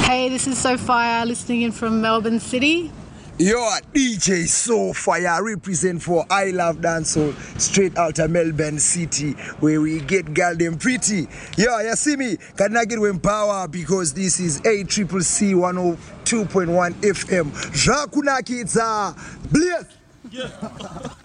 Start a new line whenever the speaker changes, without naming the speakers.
Hey, this is Sophia listening in from Melbourne City.
Yo, DJ Sophia represent for I Love Dancehall straight out of Melbourne City where we get girl them pretty. Yo, you see me? Can I get with power because this is ACCC 102.1 FM. Jakuna Kids, Blaze! Yeah.